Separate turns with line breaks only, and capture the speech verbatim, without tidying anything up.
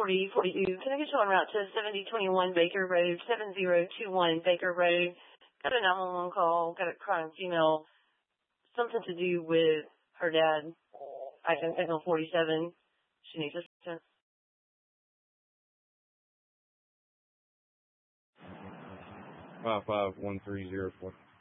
forty forty-two. Can I get you on route to seventy twenty-one Baker Road, seven zero two one Baker Road? Got a nine one one call, got a crying female, something to do with her dad. I can think on forty-seven. She needs assistance.
Five five one three zero four.